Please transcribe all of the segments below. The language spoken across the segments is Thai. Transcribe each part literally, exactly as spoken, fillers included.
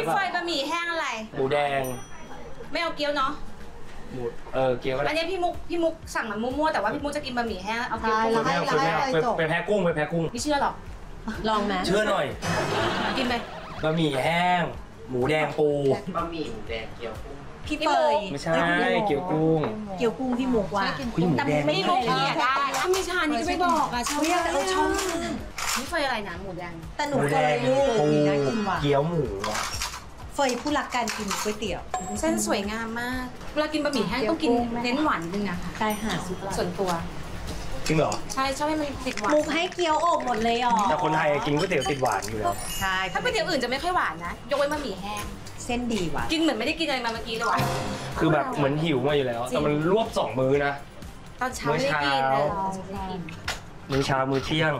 พี่เฟยบะหมี่แห้งอะไรหมูแดงไม่เอาเกี๊ยวเนาะหมูเออเกี๊ยวอันนี้พี่มุกพี่มุกสั่งมามั่วๆแต่ว่าพี่มุกจะกินบะหมี่แห้งเอาเกี๊ยวกุ้งไม่เอาไม่เอาไปแพ้กุ้งไปแพ้กุ้งไม่เชื่อหรอกลองไหมเชื่อหน่อยกินไปบะหมี่แห้งหมูแดงปูบะหมี่หมูแดงเกี๊ยวกุ้งพี่เฟยไม่ใช่เกี๊ยวกุ้งเกี๊ยวกุ้งพี่มุกว่าพี่หมูแดงไม่มุกเนี่ยได้ถ้ามีชานี่ก็ไม่บอกอ่ะชอบอยากเอาช่องพี่เฟยอะไรนะหมูแดงแต่หนูเคยรู้มีน่ากินว่ะเกี๊ยวหมูเฟยผู้รักการกินก๋วยเตี๋ยวเส้นสวยงามมากเวลากินบะหมี่แห้งต้องกินเน้นหวานนึงอะค่ะใช่หาส่วนตัวจริงเหรอใช่ชอบให้มันติดหวานมุกให้เกี๊ยวอบหมดเลยอ๋อแต่คนไทยกินก๋วยเตี๋ยวติดหวานอยู่แล้วใช่ถ้าก๋วยเตี๋ยวอื่นจะไม่ค่อยหวานนะยกเว้นบะหมี่แห้งเส้นดีว่ะกินเหมือนไม่ได้กินอะไรมาเมื่อกี้เลยว่ะคือแบบเหมือนหิวมาอยู่แล้วแต่มันรวบสองมื้อนะตอนเช้าไม่ได้กินมื้อเช้ามื้อเที่ยง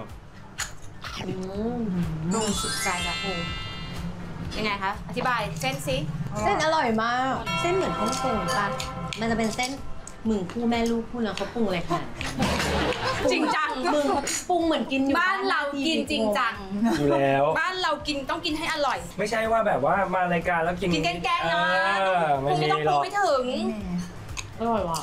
ลงสุดใจละโอ้ยังไงคะอธิบายเส้นซิเส้นอร่อยมากเส้นเหมือนฮ่องกงป่ะมันจะเป็นเส้นมึงคู่แม่ลูกคู่แล้วเขาปรุงอะไรค่ะจริงจังมึงปรุงเหมือนกินอยู่บ้านเรากินจริงจังอยู่แล้วบ้านเรากินต้องกินให้อร่อยไม่ใช่ว่าแบบว่ามารายการแล้วกินกินแกงๆนะไม่มีหรอกไม่ถึงอร่อยว่ะ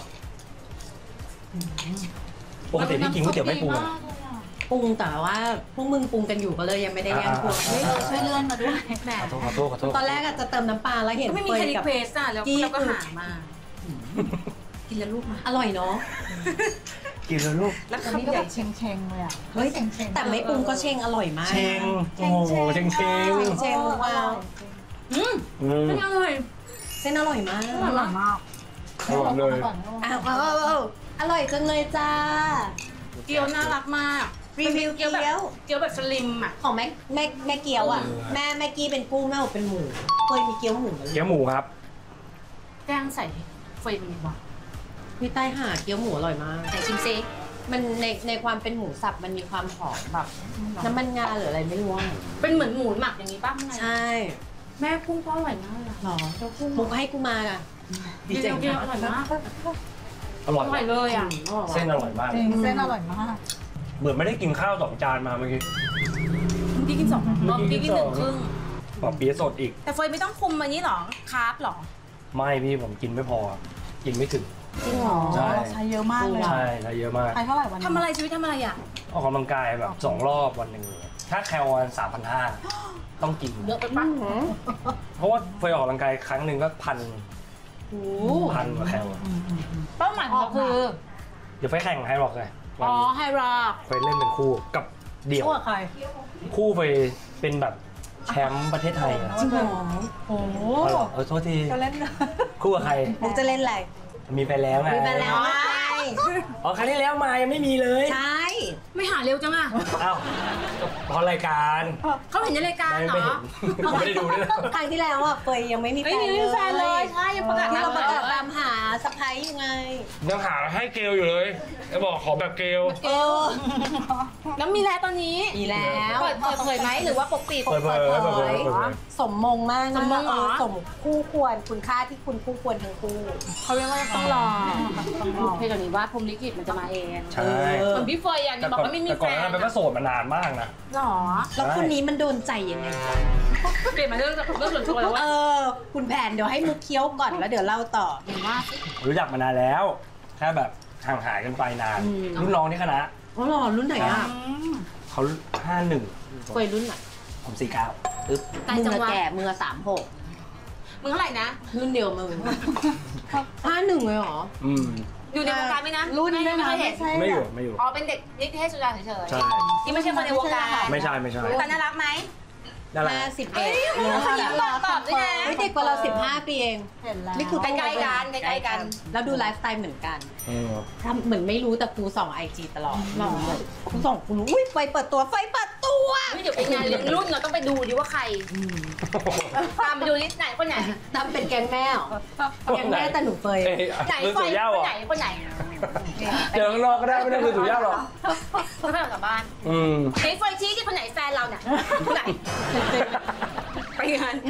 ปกติพี่กินก๋วยเตี๋ยวไม่ปรุงปรุงแต่ว่าพวกมึงปรุงกันอยู่ก็เลยยังไม่ได้แย่งพวกช่วยเลื่อนมาด้วยแหมขอโทษขอโทษตอนแรกจะเติมน้ำปลาแล้วเห็นไม่มีใครรีเควสอ่ะแล้วเราก็หามากินแล้วลูกมาอร่อยเนาะกินแล้วลูกแล้วคำใหญ่เชงเชงเลยอ่ะเฮ้ยแต่ไม่ปรุงก็เชงอร่อยมากเชงโอ้โหเชงเชงเชงว้าวอืมเส้นอร่อยเส้นอร่อยมากอร่อยมากอร่อยเลยอ้าวอร่อยจังเลยจ้าเกี๊ยวน่ารักมากรีวิวเกี๊ยวเกี๊ยวแบบสลิมอ่ะของแม่แม่แม่เกี๊ยวอ่ะแม่แม่กี้เป็นกุ้งแม่อบเป็นหมูเคยมีเกี๊ยวหมูเกี๊ยวหมูครับแกงใส่เฟยมันบ้างพี่ใต้หาเกี๊ยวหมูอร่อยมากแต่ชิมซิมันในในความเป็นหมูสับมันมีความหอมแบบน้ำมันงาหรืออะไรไม่รู้เป็นเหมือนหมูหมักอย่างนี้ป่ะใช่แม่กุ้งก็อร่อยมากเลยหรอมุกให้กูมาอ่ะดีใจเกี๊ยวอร่อยมากอร่อยเลยอ่ะเส้นอร่อยมากเส้นอร่อยมากเหมือนไม่ได้กินข้าวสองจานมาเมื่อกี้พี่กินสองรอบพี่กินหนึ่งครึ่งปอบเปี๊ยะสดอีกแต่เฟยไม่ต้องคุมอันนี้หรอคาร์บหรอไม่พี่ผมกินไม่พอกินไม่ถึงจริงเหรอใช่ใช้เยอะมากเลยใช่ใช้เยอะมากใช้เท่าไหร่วันทำอะไรชีวิตทำอะไรอ่ะออกกำลังกายแบบสองรอบวันหนึ่งถ้าแคลวันสามพันห้าต้องกินเยอะไปปะเพราะว่าเฟยออกกำลังกายครั้งหนึ่งก็พันพันกว่าแคลเป้าหมายของเราคือเดี๋ยวไฟแข่งไฮร็อกเลยอ๋อไฮร็อกไฟเล่นเป็นคู่กับเดี่ยวคู่กับใครคู่ไฟเป็นแบบแชมป์ประเทศไทยจริงเหรอโอ้โหเออโทษทีจะเล่นคู่กับใครมุกจะเล่นอะไรมีไปแล้วไงมีไปแล้วไงอ๋อครั้งที่แล้วมายังไม่มีเลยใช่ไม่หาเร็วจังอ่ะอ้าวเพราะรายการเขาเห็นในรายการเหรอไม่ได้ดูเลยครั้งที่แล้วอ่ะเฟยยังไม่มีแฟนเลยแฟนเลยใช่ยังประกาศที่เราประกาศตามหาสะพ้ายอยู่ไงยังหาให้เกลอยู่เลยจะบอกขอแบบเกลเออแล้วมีแล้วตอนนี้มีแล้วเปิดเปิดเผยไหมหรือว่าปกปิดเปิดเผยสมมงมากสมมงเหรอสมคู่ควรคุณค่าที่คุณคู่ควรทั้งคู่เขาเรียกว่าต้องรอเพลงแบบนี้ว่าพรหมลิขิตมันจะมาเองใช่เหมือนพี่เฟยอย่างนี้บอกว่าไม่มีแฟนแต่ก่อนนั้นเป็นก็โสดมานานมากนะหรอแล้วคนนี้มันโดนใจยังไงเปลี่ยนมาเรื่องเรื่องส่วนตัวแล้วว่าเออคุณแผนเดี๋ยวให้มุกเคี้ยวก่อนแล้วเดี๋ยวเล่าต่อเห็นว่ารู้จักมานานแล้วแค่แบบห่างหายกันไปนานรุ่นน้องที่คณะอ๋อหรอรุ่นไหนอ่ะเขาห้าหนึ่งเฟยรุ่นไหนผมสี่เก้าอึ๊บมือแก่มือสามหกมึงเท่าไหร่นะรุ่นเดียวมึงห้าหนึ่งเลยเหรออืมอยู่ในวงการไหมนะรุ่นไม่เคยเห็นไม่อยู่ไม่อยู่อ๋อเป็นเด็กนิเทศจุฬาเฉยๆใช่ที่ไม่ใช่คนในวงการไม่ใช่ไม่ใช่แต่น่ารักไหมห้าสิบเอ็ดเขายังหล่อตอบด้วยนะเด็กกว่าเราสิบห้าปีเองนี่คือใกล้ๆกันใกล้ๆกันแล้วดูไลฟ์สไตล์เหมือนกันทำเหมือนไม่รู้แต่ครูส่องไอจีตลอดครูส่องครูรู้อุ้ยไฟเปิดตัวไฟเปิดตัวเดี๋ยวไปงานเลี้ยงรุ่นเราต้องไปดูดิว่าใครตามไปดูนิดไหนคนไหนตามเป็นแกงแม่แกงแม่แต่หนูเฟยไหนไฟคนไหนคนไหนเจอข้างนอกก็ได้ไม่ได้คือถูกยากหรอกไม่ไปออกจากบ้านอืมไหนไฟชี้ที่คนไหนแฟนเราเนี่ยคนไหนไปงานเอา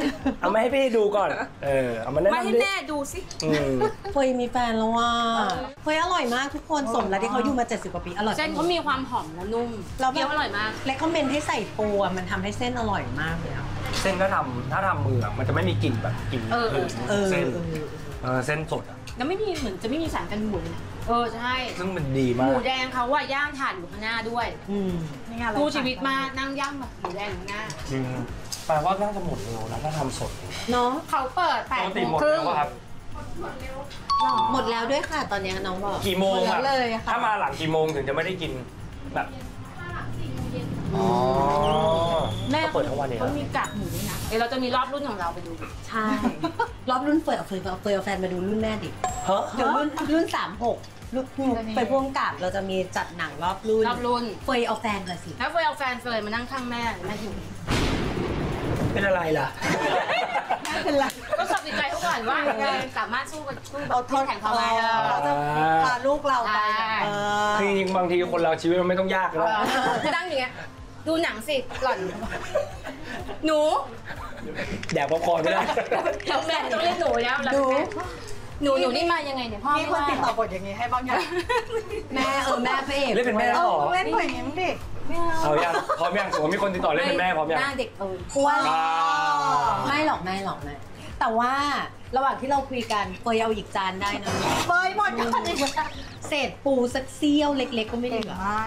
เอามาให้พี่ดูก่อนเออเอามาแนะไม่นำให้ดิแม่ดูสิอืมเฟยมีแฟนแล้วว่าเฟยอร่อยมากทุกคนสมแล้วที่เขาอยู่มาเจ็ดสิบกว่าปีอร่อยเส้นเขามีความหอมและนุ่มเราเคี้ยวอร่อยมากและคอมเมนต์ให้ใส่ปูอะมันทำให้เส้นอร่อยมากเลยอะเส้นก็ทำถ้าทำมืออะมันจะไม่มีกลิ่นแบบกลิ่นเอออื่นเออเส้นเออเออเส้นสดอะแล้วไม่มีเหมือนจะไม่มีสารกันบูดเลยนะเออใช่ซึ่งมันดีหมากมูแดงเขาว่าย่างถ่านอยู่ข้างหน้าด้วยอืมนี่ไงเราคู่ชีวิตมากนั่งย่างแบบหมูแดงอยู่ข้างหน้าจริงแปลว่าน่าจะหมดเร็วนะถ้าทำสดเนาะเขาเปิดแปปดกโมติงหมดครึ่งแล้วอะครับหมดแล้วด้วยค่ะตอนเนี้ยน้องบอกกี่โมงหมดแล้อะวเลยค่ะถ้ามาหลังกี่โมงถึงจะไม่ได้กินแบบอ๋อแม่ก็เปิดทั้งวันเลยเขานะมีกากหมูด้วยนะเดี๋ยวเราจะมีรอบรุ่นของเราไปดูใช่ รอบรุ่นเฟยเอาเฟยเอาเฟยเอาแฟนมาดูรุ่นแม่ดิเฮ้ยเดี๋ยวรุ่นรุ่นสามหกลูกไปพ่วงกับเราจะมีจัดหนังรอบรุ่นรอบรุ่นเฟยเอาแฟนมาสิถ้าเฟยเอาแฟนเฟยมานั่งข้างแม่แม่อยู่เป็นอะไรล่ะไม่เป็นไรก็สอบติดใจเขาก่อนว่าสามารถสู้กับสู้กับที่แข่งเขาไหมเออเราจะพาลูกเราไปใช่เออคือจริงๆบางทีคนเราชีวิตมันไม่ต้องยากแล้วคือนั่งอย่างเงี้ยดูหนังสิหล่อน หนูแดกป๊อปคอร์นไม่ได้เราแม่ต้องเรียกหนูแล้วแล้วดูหนูหนูนี่มายังไงเนี่ยพ่อมีไม่คนว่าติดต่อบทอย่างนี้ให้บ้างยังแม่เออแม่พระเอกเล่นเป็นแม่เอแล้วเหรออเล่นบ่อยอย่างนี้มั้งดิเอายังพร้อมยังสมมติมีคนติดต่อเล่นเป็นแม่พร้อมยังหน้าเด็กเออกลัวอ่าไม่หรอกไม่หรอกไม่แต่ว่าระหว่างที่เราคุยกันเฟยเอาอีกจานได้นะเฟยหมดก่อนเลยเศษปูสักเซี่ยวเล็กๆก็ไม่เหเก่งลือมาก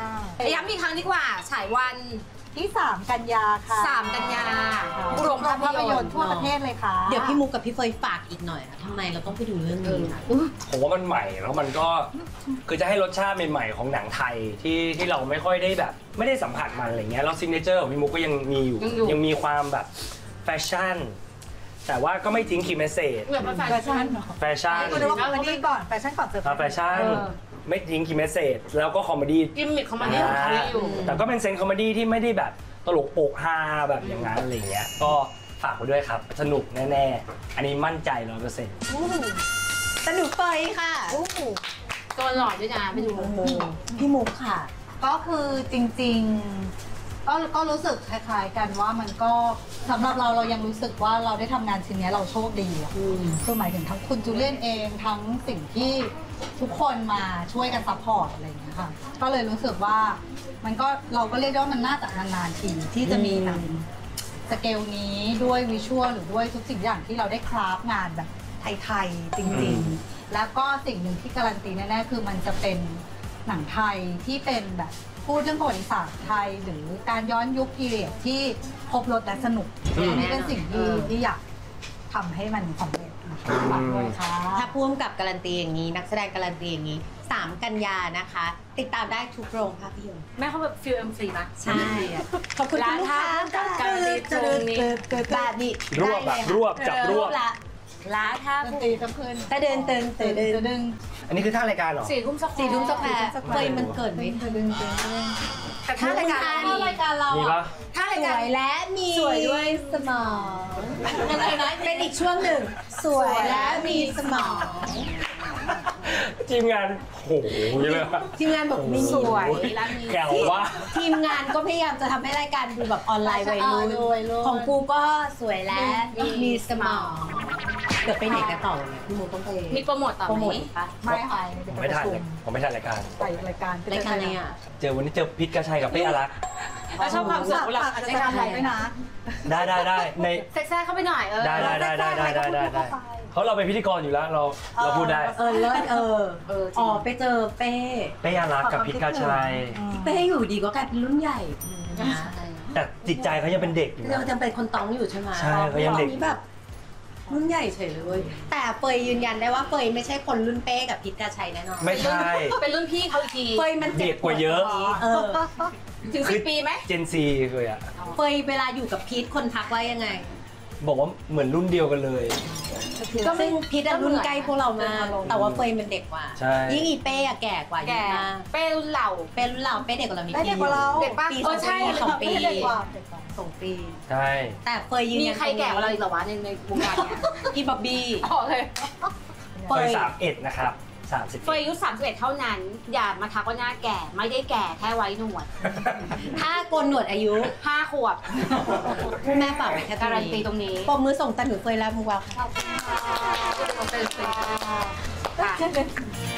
ย้ำอีกครั้งดีกว่าฉายวันที่สามกันยาค่ะสามกันยาโรงภาพยนตร์ทั่วประเทศเลยค่ะเดี๋ยวพี่มุกกับพี่เฟยฝากอีกหน่อยนะทำไมเราต้องไปดูเรื่องนี้นะผมว่ามันใหม่แล้วมันก็คือจะให้รสชาติใหม่ๆของหนังไทยที่ที่เราไม่ค่อยได้แบบ ไม่ได้สัมผัสมันอะไรเงี้ยแล้วซิกเนเจอร์ของพี่มุกก็ยังมีอยู่ ยังมีความแบบแฟชั่น แต่ว่าก็ไม่ทิ้งคีย์เมสเซจเหมือนภาษาแฟชั่นเหรอแฟชั่นคุณดูว่าคอมเมดี้ก่อนแฟชั่นก่อนเซอร์ไพรแฟส์ชั่นไม่ทิ้งคีย์เมสเซจแล้วก็คอมเมดี้กิมมิคของมันนี่ของเขาอยู่แต่ก็เป็นเซนส์คอมเมดี้ที่ไม่ได้แบบตลกโปกฮาแบบอย่างนั้นอะไรเงี้ยก็ฝากไว้ด้วยครับสนุกแน่ๆอันนี้มั่นใจร้อยเปอร์เซ็นต์สนุกเฟยค่ะตัวหล่อด้วยนะไปดูพี่มุกค่ะก็คือจริงๆ ก็ก็รู้สึกคล้ายๆกันว่ามันก็สำหรับเราเรายังรู้สึกว่าเราได้ทำงานชิ้นนี้เราโชคดีอะคือหมายถึงทั้งคุณจูเลียนเองทั้งสิ่งที่ทุกคนมาช่วยกันซัพพอร์ตอะไรอย่างเงี้ยค่ะก็เลยรู้สึกว่ามันก็เราก็เรียกได้ว่ามันน่าจะนานๆทีที่จะมีหนังสเกลนี้ด้วยวิชวลหรือด้วยทุกสิ่งอย่างที่เราได้คราฟงานแบบไทยๆจริงๆ แล้วก็สิ่งหนึ่งที่การันตีแน่ๆคือมันจะเป็นหนังไทยที่เป็นแบบพูดเรื่องประวัติศาสตร์ไทยหรือการย้อนยุคพีเรียดที่ครบรสและสนุกอันนี้เป็นสิ่งที่ที่อยากทำให้มันสำเร็จนะคะฝากด้วยค่ะถ้าพ่วงกับการันตีอย่างนี้ นักแสดงการันตีอย่างนี้สามกันยานะคะ ติดตามได้ทุกโรงภาพยนตร์แม่เขาแบบฟิลเอ็มซีป่ะใช่ขอบคุณคุณลูกค้าร้านท่าการันตีตรงนี้แบบนี้รวบแบบรวบจับรวบละร้านท่าดนตรีจะเพลินแต่เดินเตินเตินเดินดึงอันนี้คือท่ารายการเหรอสี่ทุ่มสแควร์สี่ทุ่มสแควร์เฟยมันเกิดไม่ทันดึงดึงดึงแต่ถ้ารายการถ้ารายการเรามีปะถ้าสรายการวยและมีสวยด้วยสมองอะไรนะเป็นอีกช่วงหนึ่ง สวยและมีสมองทีมงานโหเยอะเลยอะทีมงานบอกไม่มีสวยและมีแกวว่าทีมงานก็พยายามจะทำให้รายการดูแบบออนไลน์วัยรุ่นเออวัยรุ่นของกูก็สวยและมีมีสมองเดี๋ยวไปไหนกันต่อเนี่ยพี่โมต้องไปมีโปรโมทต่อโปรไหโมมทอีกปะไม่ค่ะเดี๋ผยวมไปไม่ประถ่ายชุเลยมผมไม่ถ่ายรายการไปรายการรายการอะไรอ่ะเจอวันนี้เจอพิษกระชัยกับเป้อารักษ์แล้วชอบความสุขหลัฝากอาจจะทำอะไรด้วยนะได้ได้ได้ในแทรกเข้าไปหน่อยเออได้ได้ได้ได้ได้ได้ได้ได้เพราะเราเป็นพิธีกรอยู่แล้วเราเราพูดได้เออเลิศเออเออจริงอ๋อไปเจอเป้เป้อารักษ์กับพิษกระชัยเป้อยู่ดีก็กลายเป็นรุ่นใหญ่นะแต่จิตใจเขายังเป็นเด็กอยู่เรานะจะเป็นคนต้องอยู่ใช่ไหมใช่เขายังเด็กตอนนี้แบบรุ่นใหญ่เฉยเลยเว้ยแต่เฟยยืนยันได้ว่าเฟยไม่ใช่คนรุ่นเป้กับพิษกาชัยแน่นอนไม่ใช่เป็นรุ่นพี่เขาอีกทีเฟยมันเด็กกว่าเยอะเออถึงสิบปีไหมเจนซีเลยอ่ะเฟยเวลาอยู่กับพีทคนทักว่ายังไงบอกว่าเหมือนรุ่นเดียวกันเลยซึ่งพีทอะรุ่นใกล้พวกเรามากแต่ว่าเฟยมันเด็กกว่าใช่ยิ่งอีเป้อะแก่กว่าเยแก่อะมากเป้รุ่นเหล่าเป้รุ่นเราเป้เด็กกว่าเรานิดได้เด็กกว่าเราเด็กปะปีเออใช่สองปีเด็กกว่าเด็กกว่าสองปีใช่แต่เฟยยืนมียันใครแก่กว่าเราอีกเหรอวะในในวงการเนี้ยอีบ๊อบบี้อ๋อเลยเฟเฟยยสามเอ็ดนะครับสามสิบเฟยอายุสามสิบเอ็ดเท่านั้น อย่ามาทักว่าหน้าแก่ไม่ได้แก่แค่ไว้หนวดถ้าโกนหนวดอายุห้าขวบผู้แม่ฝากไว้แค่ตรงการันตีนี้ตรงนี้ปมมือส่งตันหนูเฟยแล้วมูวาวค่ะขอบคุณค่ะ